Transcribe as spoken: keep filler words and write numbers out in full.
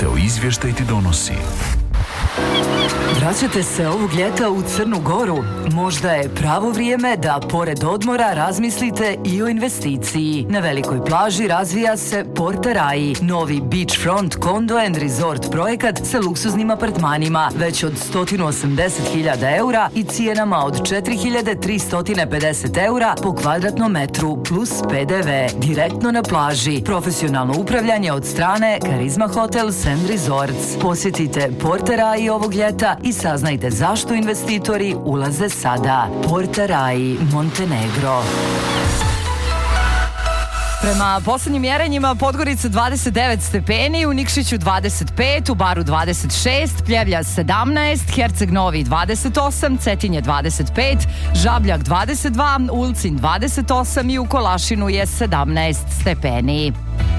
Meteo izvještaj ti donosi. Vraćate se ovog ljeta u Crnu Goru? Možda je pravo vrijeme da pored odmora razmislite i o investiciji. Na velikoj plaži razvija se Porta Rai, novi beachfront condo and resort projekat sa luksuznim apartmanima već od sto osamdeset hiljada eura i cijenama od četiri hiljade tristo pedeset eura po kvadratnom metru plus P D V. Direktno na plaži. Profesionalno upravljanje od strane Karizma Hotels and Resorts. Posjetite Porta Rai ovog ljeta i saznajte zašto investitori ulaze sada. Porta Rai, Montenegro. Prema posljednjim mjerenjima Podgorica dvadeset devet stepeni, u Nikšiću dvadeset pet, u Baru dvadeset šest, Pljevlja sedamnaest, Herceg Novi dvadeset osam, Cetinje dvadeset pet, Žabljak dvadeset dva, Ulcinj dvadeset osam i u Kolašinu je sedamnaest stepeni.